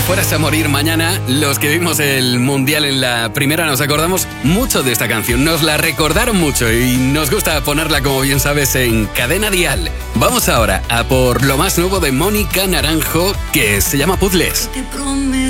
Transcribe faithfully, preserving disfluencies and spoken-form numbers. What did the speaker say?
fueras a morir mañana, los que vimos el Mundial en la primera nos acordamos mucho de esta canción. Nos la recordaron mucho y nos gusta ponerla, como bien sabes, en Cadena Dial. Vamos ahora a por lo más nuevo de Mónica Naranjo, que se llama Puzzles.